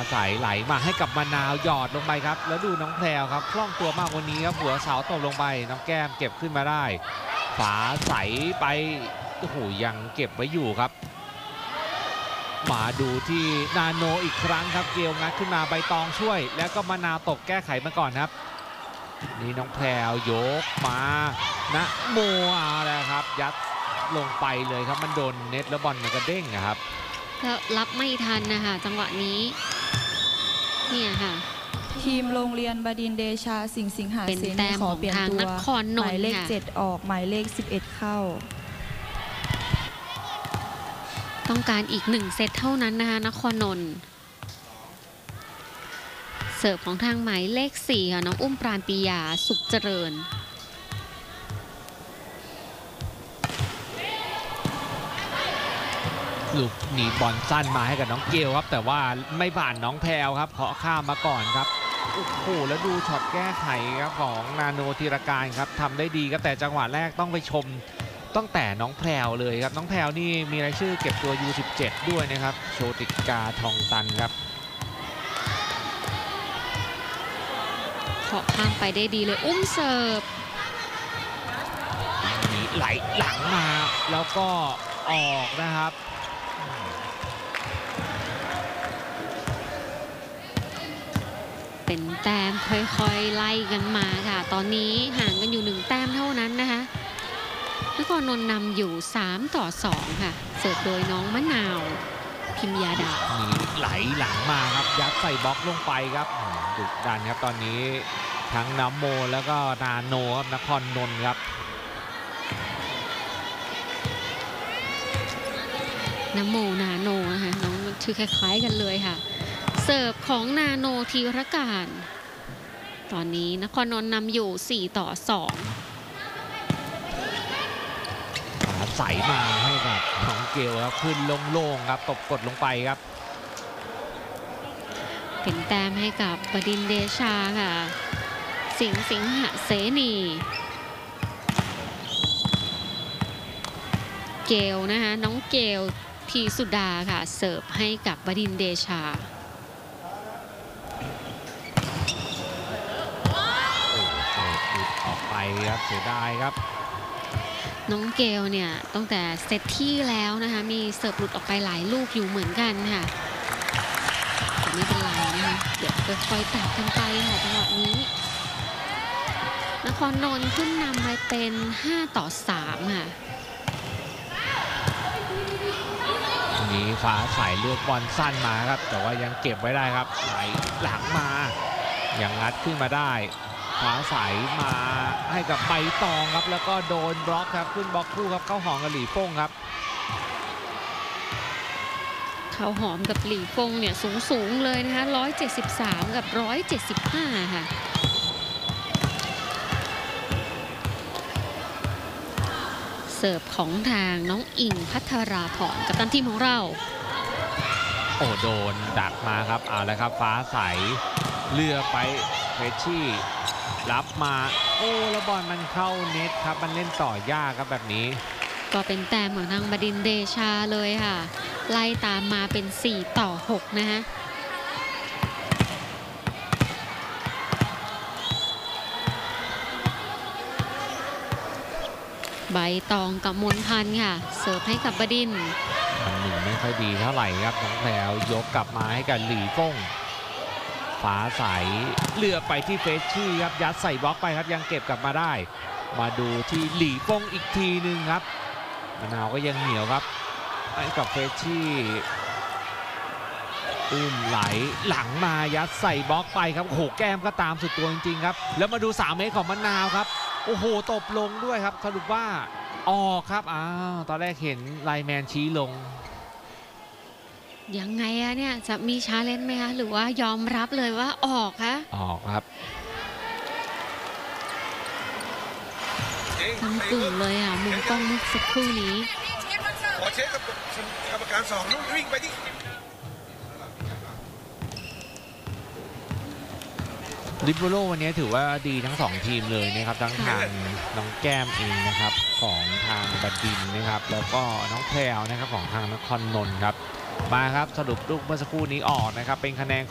ใสไหลมาให้กับมะนาวหยอดลงไปครับแล้วดูน้องแพรวครับคล่องตัวมากวันนี้ครับหัวเสาตกลงไปน้องแก้มเก็บขึ้นมาได้ฝาใสไปโอ้โหยังเก็บไว้อยู่ครับมาดูที่นาโนอีกครั้งครับเกลงัดขึ้นมาใบตองช่วยแล้วก็มะนาวตกแก้ไขมาก่อนครับนี่น้องแพรวยกมานะโมอะไรครับยัดลงไปเลยครับมันโดนเน็ตแล้วบอลมันกระเด้งครับก็รับไม่ทันนะคะจังหวะนี้เนี่ยค่ะทีมโรงเรียนบดินทร์เดชาสิงหาเสนีขอเปลี่ยนตัวหมายเลข7ออกหมายเลข11เข้าต้องการอีก1เซตเท่านั้นนะคะนครนนท์เสิร์ฟของทางหมายเลข4ค่ะน้องอุ้มปราณปิยาสุขเจริญลูกหนีบอลสั้นมาให้กับน้องเกลครับแต่ว่าไม่ผ่านน้องแพรวครับเคาะข้ามมาก่อนครับโอ้โหแล้วดูช็อตแก้ไขครับของนาโนธีรการครับทำได้ดีครับแต่จังหวะแรกต้องไปชมตั้งแต่น้องแพรวเลยครับน้องแพรวนี่มีรายชื่อเก็บตัว U17 ด้วยนะครับโชติกาทองตันครับเคาะข้ามไปได้ดีเลยอุ้มเสิร์ฟนี่ไหลหลังมาแล้วก็ออกนะครับเป็นแต้มค่อยๆไล่กันมาค่ะตอนนี้ห่างกันอยู่1แต้มเท่านั้นนะคะนครนนท์นำอยู่3-2ค่ะเสิร์ฟโดยน้องมะนาวพิมยาดานี่ไหลหลังมาครับยัดใส่บล็อกลงไปครับดุดันครับตอนนี้ทั้งน้ำโมแล้วก็นาโนครับนครนนท์ครับน้ำโมนาโนนะคะน้องชื่อคล้ายๆกันเลยค่ะเสิร์ฟของนาโนธีรการตอนนี้นครนนท์นำอยู่4-2 ใส่มาให้กับของเกลครับขึ้นโล่งๆครับตบกดลงไปครับเป็นแต้มให้กับบดินทร์เดชาค่ะสิงหเสนีเกลนะคะน้องเกลพีสุดาค่ะเสิร์ฟให้กับบดินทร์เดชาออกไปครับเสียดายครับน้องเกลเนี่ยตั้งแต่เซตที่แล้วนะคะมีเสิร์ฟหลุดออกไปหลายลูกอยู่เหมือนกันค่ะแต่ไม่เป็นไรนะคะเดี๋ยวค่อยๆตัดกันไปค่ะจังหวะนี้นครนนท์ขึ้นนำมาเป็น5-3ค่ะนี้ฟ้าใสเลือกบอลสั้นมาครับแต่ว่ายังเก็บไว้ได้ครับไหลหลังมายังงัดขึ้นมาได้ฟ้าใสมาให้กับใบตองครับแล้วก็โดนบล็อกครับขึ้นบล็อกคู่ครับเข้าหอมกับหลี่ฟงครับเข้าหอมกับหลี่ฟงเนี่ยสูงเลยนะคะ173กับ175ค่ะเสิร์ฟของทางน้องอิงพัทราพรกัปตันทีมของเราโอ้โดนดักมาครับเอาละครับฟ้าใสเลือกไปเฟชชี่รับมาโอ้แล้วบอลมันเข้าเน็ตครับมันเล่นต่อยากครับแบบนี้ก็เป็นแต้มของทางบดินทร์เดชาเลยค่ะไล่ตามมาเป็น4-6นะคะใบตองกับมนพันธ์ค่ะเสิร์ฟให้กับบดินทร์หนึ่งไม่ค่อยดีเท่าไหร่ครับน้องแพรวยกกลับมาให้กับหลี่ฟงฟ้าใสเลือกไปที่เฟชชี่ครับยัดใส่บล็อกไปครับยังเก็บกลับมาได้มาดูที่หลี่ฟงอีกทีหนึ่งครับมะนาวก็ยังเหนียวครับให้กับเฟชชี่อุ้มไหลหลังมายัดใส่บล็อกไปครับโอ้โหแก้มก็ตามสุดตัวจริงๆครับแล้วมาดู3เมตรของมะนาวครับโอ้โหตบลงด้วยครับสรุปว่าออกครับตอนแรกเห็นไลน์แมนชี้ลงยังไงอะเนี่ยจะมีชาเลนจ์ไหมคะหรือว่ายอมรับเลยว่าออกคะออกครับทั้งกลุ่มเลยมุมกล้องเมื่อสักครู่นี้ขอเช็คกับกรรมการ2นู่นวิ่งไปที่ลิเบโร่วันนี้ถือว่าดีทั้ง2ทีมเลยนะครับทั้งทางน้องแก้มเองนะครับของทางบดินทร์นะครับแล้วก็น้องแพรวนะครับของทางนครนนท์ครับมาครับสรุปลูกเมื่อสักครู่นี้ออกนะครับเป็นคะแนน